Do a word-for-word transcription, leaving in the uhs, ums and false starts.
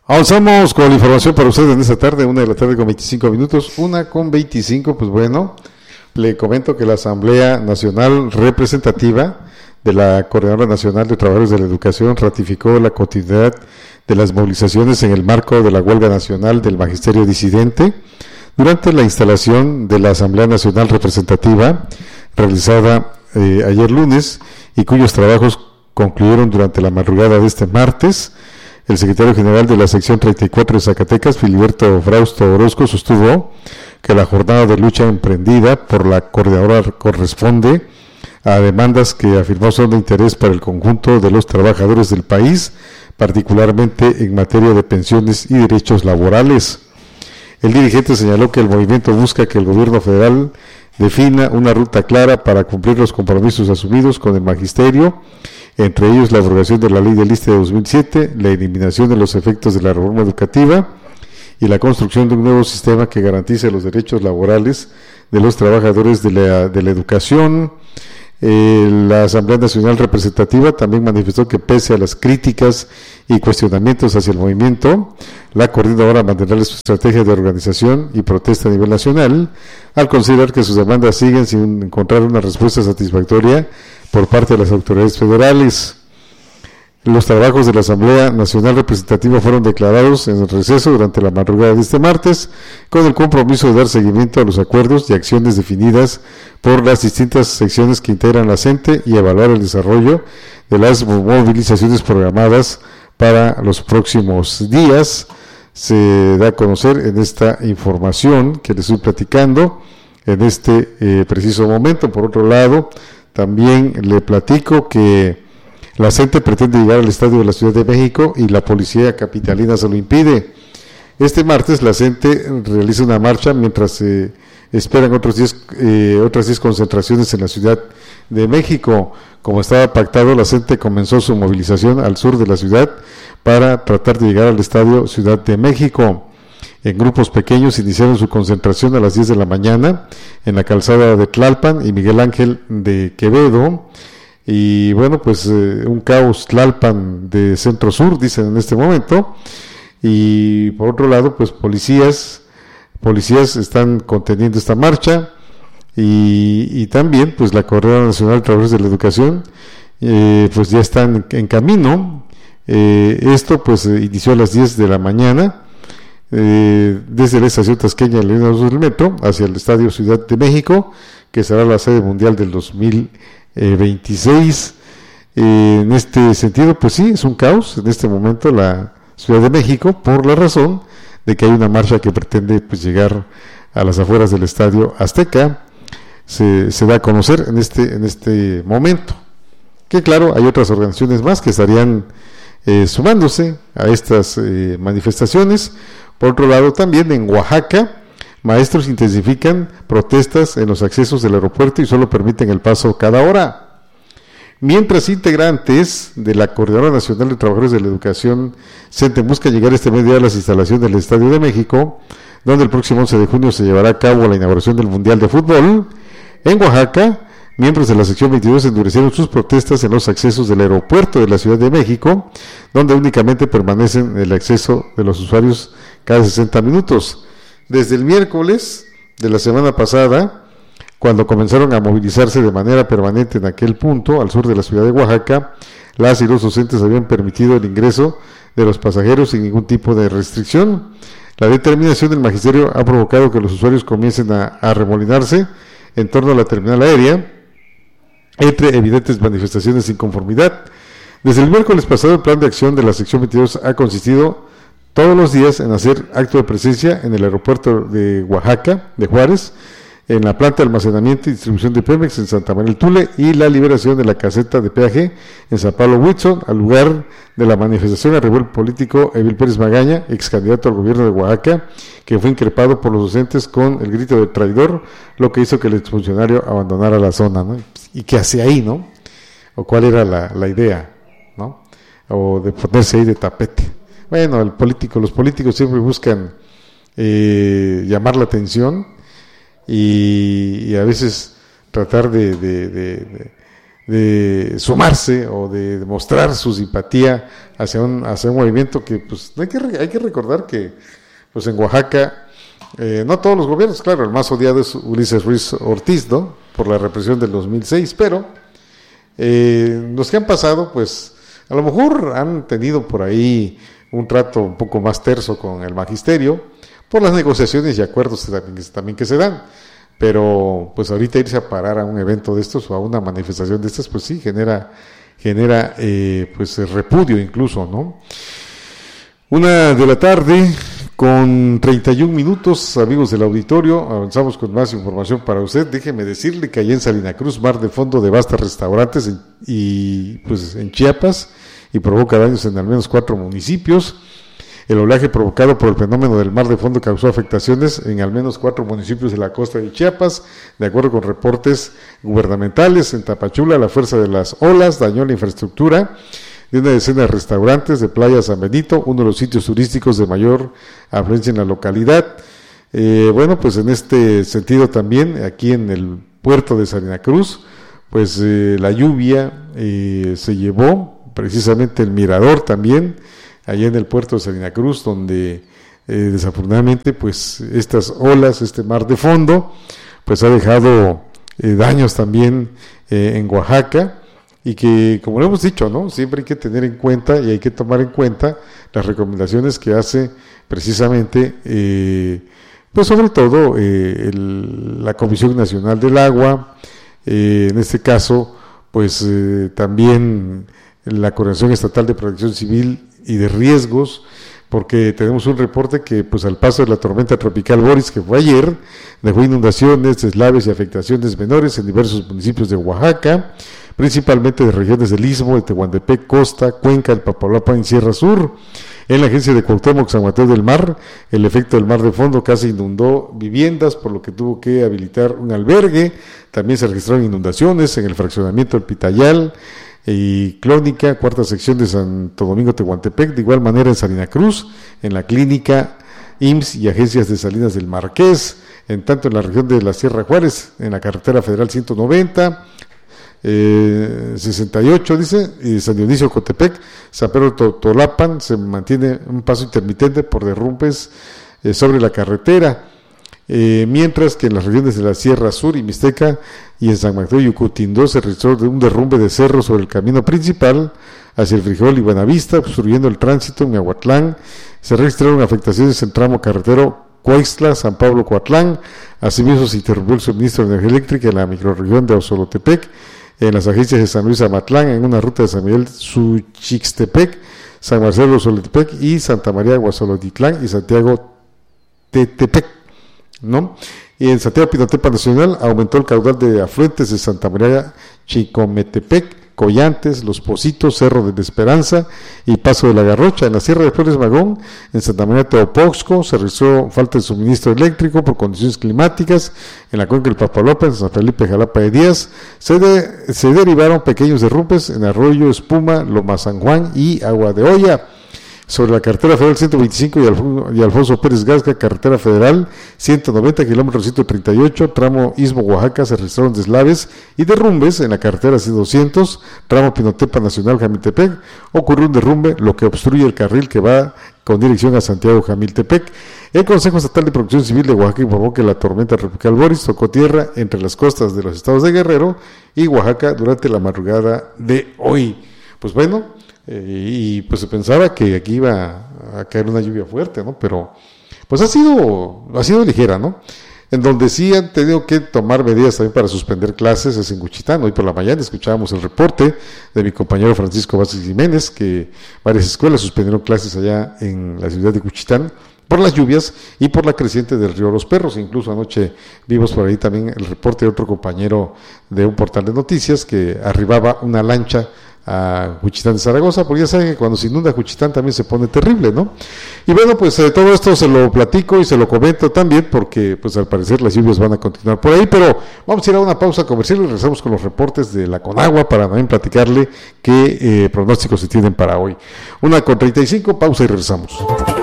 Avanzamos con la información para ustedes en esta tarde, una de la tarde con veinticinco minutos, una con veinticinco, pues bueno, le comento que la Asamblea Nacional Representativa de la Coordinadora Nacional de Trabajadores de la Educación ratificó la continuidad de las movilizaciones en el marco de la huelga nacional del Magisterio Disidente durante la instalación de la Asamblea Nacional Representativa realizada eh, ayer lunes y cuyos trabajos concluyeron durante la madrugada de este martes. El secretario general de la sección treinta y cuatro de Zacatecas, Filiberto Frausto Orozco, sostuvo que la jornada de lucha emprendida por la coordinadora corresponde a demandas que afirmó son de interés para el conjunto de los trabajadores del país, particularmente en materia de pensiones y derechos laborales. El dirigente señaló que el movimiento busca que el gobierno federal defina una ruta clara para cumplir los compromisos asumidos con el magisterio, entre ellos la abrogación de la Ley del ISSSTE de dos mil siete, la eliminación de los efectos de la reforma educativa y la construcción de un nuevo sistema que garantice los derechos laborales de los trabajadores de la, de la educación. Eh, la Asamblea Nacional Representativa también manifestó que pese a las críticas y cuestionamientos hacia el movimiento, la coordinadora mantendrá su estrategia de organización y protesta a nivel nacional, al considerar que sus demandas siguen sin encontrar una respuesta satisfactoria por parte de las autoridades federales. Los trabajos de la Asamblea Nacional Representativa fueron declarados en receso durante la madrugada de este martes, con el compromiso de dar seguimiento a los acuerdos y acciones definidas por las distintas secciones que integran la CENTE y evaluar el desarrollo de las movilizaciones programadas para los próximos días. Se da a conocer en esta información que les estoy platicando en este eh, preciso momento. Por otro lado, también le platico que la CENTE pretende llegar al estadio de la Ciudad de México y la policía capitalina se lo impide. Este martes la CENTE realiza una marcha mientras se eh, esperan otros diez, eh, otras diez concentraciones en la Ciudad de México. Como estaba pactado, la CENTE comenzó su movilización al sur de la ciudad para tratar de llegar al estadio Ciudad de México. En grupos pequeños iniciaron su concentración a las diez de la mañana en la calzada de Tlalpan y Miguel Ángel de Quevedo. Y bueno, pues eh, un caos Tlalpan de centro-sur, dicen en este momento. Y por otro lado, pues policías, policías están conteniendo esta marcha. Y, y también, pues la Coordinadora Nacional de Trabajadores de la Educación, eh, pues ya están en, en camino. Eh, esto pues inició a las diez de la mañana. Eh, desde la estación tasqueña de la línea dos del metro hacia el estadio Ciudad de México, que será la sede mundial del dos mil veintiséis. Eh, en este sentido, pues sí, es un caos en este momento la Ciudad de México, por la razón de que hay una marcha que pretende pues llegar a las afueras del Estadio Azteca. Se, se da a conocer en este, en este momento. Que claro, hay otras organizaciones más que estarían eh, sumándose a estas eh, manifestaciones. Por otro lado, también en Oaxaca, maestros intensifican protestas en los accesos del aeropuerto y solo permiten el paso cada hora. Mientras integrantes de la Coordinadora Nacional de Trabajadores de la Educación CENTE buscan llegar este mediodía a las instalaciones del Estadio de México, donde el próximo once de junio se llevará a cabo la inauguración del Mundial de Fútbol. En Oaxaca, miembros de la sección veintidós endurecieron sus protestas en los accesos del aeropuerto de la Ciudad de México, donde únicamente permanecen el acceso de los usuarios cada sesenta minutos. Desde el miércoles de la semana pasada, cuando comenzaron a movilizarse de manera permanente en aquel punto, al sur de la ciudad de Oaxaca, las y los docentes habían permitido el ingreso de los pasajeros sin ningún tipo de restricción. La determinación del magisterio ha provocado que los usuarios comiencen a, a remolinarse en torno a la terminal aérea, entre evidentes manifestaciones de inconformidad. Desde el miércoles pasado, el plan de acción de la sección veintidós ha consistido todos los días en hacer acto de presencia en el aeropuerto de Oaxaca, de Juárez, en la planta de almacenamiento y distribución de Pemex en Santa María del Tule y la liberación de la caseta de peaje en San Pablo Huitzon. Al lugar de la manifestación arribó el político Evil Pérez Magaña, ex candidato al gobierno de Oaxaca, que fue increpado por los docentes con el grito de traidor, lo que hizo que el exfuncionario abandonara la zona, ¿no? ¿Y qué hacía ahí, no? ¿O cuál era la, la idea, no? O de ponerse ahí de tapete. Bueno, el político, los políticos siempre buscan eh, llamar la atención y, y a veces tratar de, de, de, de sumarse o de demostrar su simpatía hacia un, hacia un movimiento que pues hay que, hay que recordar que pues en Oaxaca, eh, no todos los gobiernos, claro, el más odiado es Ulises Ruiz Ortiz, ¿no?, por la represión del dos mil seis, pero eh, los que han pasado, pues a lo mejor han tenido por ahí un trato un poco más terso con el magisterio, por las negociaciones y acuerdos también, también que se dan, pero pues ahorita irse a parar a un evento de estos o a una manifestación de estas, pues sí, genera, genera eh, pues repudio incluso, ¿no? Una de la tarde, con treinta y un minutos, amigos del auditorio, avanzamos con más información para usted. Déjeme decirle que allá en Salina Cruz, mar de fondo devasta restaurantes en, y pues en Chiapas y provoca daños en al menos cuatro municipios. El oleaje provocado por el fenómeno del mar de fondo causó afectaciones en al menos cuatro municipios de la costa de Chiapas, de acuerdo con reportes gubernamentales. En Tapachula, la fuerza de las olas dañó la infraestructura de una decena de restaurantes de Playa San Benito, uno de los sitios turísticos de mayor afluencia en la localidad. Eh, bueno, pues en este sentido también, aquí en el puerto de Salina Cruz, pues eh, la lluvia eh, se llevó precisamente el mirador también, allá en el puerto de Salina Cruz, donde eh, desafortunadamente pues estas olas, este mar de fondo, pues ha dejado eh, daños también eh, en Oaxaca. Y que, como lo hemos dicho, ¿no?, siempre hay que tener en cuenta y hay que tomar en cuenta las recomendaciones que hace precisamente, eh, pues sobre todo, eh, el, la Comisión Nacional del Agua, eh, en este caso, pues eh, también la Coordinación Estatal de Protección Civil y de Riesgos, porque tenemos un reporte que, pues al paso de la tormenta tropical Boris, que fue ayer, dejó inundaciones, deslaves y afectaciones menores en diversos municipios de Oaxaca, principalmente de regiones del Istmo, de Tehuantepec, Costa, Cuenca, el Papaloapan y Sierra Sur. En la agencia de Cuauhtémoc, San Mateo del Mar, el efecto del mar de fondo casi inundó viviendas, por lo que tuvo que habilitar un albergue. También se registraron inundaciones en el fraccionamiento del Pitayal y Clónica, cuarta sección de Santo Domingo, Tehuantepec. De igual manera en Salina Cruz, en la clínica I M S S y agencias de Salinas del Marqués. En tanto en la región de la Sierra Juárez, en la carretera federal ciento noventa, Eh, sesenta y ocho dice, y San Dionisio Cotepec, San Pedro Totolapan, se mantiene un paso intermitente por derrumbes eh, sobre la carretera, eh, mientras que en las regiones de la Sierra Sur y Mixteca y en San Mateo y Yucutindó se registró un derrumbe de cerro sobre el camino principal hacia el Frijol y Buenavista, obstruyendo el tránsito en Miahuatlán. Se registraron afectaciones en tramo carretero Coixtla, San Pablo, Coatlán. Asimismo se interrumpió el suministro de energía eléctrica en la microrregión de Osolotepec, en las agencias de San Luis Amatlán, en una ruta de San Miguel Suchixtepec, San Marcelo Osolotepec y Santa María Guasolotitlán y Santiago Tetepec, ¿no? Y en Santiago Pinotepa Nacional aumentó el caudal de afluentes de Santa María Chicometepec, Collantes, Los Pocitos, Cerro de la Esperanza y Paso de la Garrocha. En la Sierra de Flores Magón, en Santa María Teopoxco, se registró falta de suministro eléctrico por condiciones climáticas. En la cuenca del Papaloapan, en San Felipe Jalapa de Díaz, se, de, se derivaron pequeños derrumbes en Arroyo Espuma, Loma San Juan y Agua de Olla. Sobre la carretera federal ciento veinticinco y, Alf- y Alfonso Pérez Gasca, carretera federal ciento noventa, kilómetro ciento treinta y ocho, tramo Istmo Oaxaca, se registraron deslaves y derrumbes. En la carretera C doscientos, tramo Pinotepa Nacional Jamiltepec, ocurrió un derrumbe, lo que obstruye el carril que va con dirección a Santiago Jamiltepec. El Consejo Estatal de Protección Civil de Oaxaca informó que la tormenta tropical Boris tocó tierra entre las costas de los estados de Guerrero y Oaxaca durante la madrugada de hoy. Pues bueno, Eh, y pues se pensaba que aquí iba a caer una lluvia fuerte, ¿no? Pero pues ha sido ha sido ligera, ¿no? En donde sí han tenido que tomar medidas también para suspender clases es en Juchitán. Hoy por la mañana escuchábamos el reporte de mi compañero Francisco Vázquez Jiménez que varias escuelas suspendieron clases allá en la ciudad de Juchitán por las lluvias y por la creciente del río Los Perros. Incluso anoche vimos por ahí también el reporte de otro compañero de un portal de noticias que arribaba una lancha a Juchitán de Zaragoza, porque ya saben que cuando se inunda Juchitán también se pone terrible, ¿no? Y bueno, pues eh, todo esto se lo platico y se lo comento también, porque pues al parecer las lluvias van a continuar por ahí, pero vamos a ir a una pausa comercial y regresamos con los reportes de la Conagua para también platicarle qué eh, pronósticos se tienen para hoy. Una con treinta y cinco, pausa y regresamos.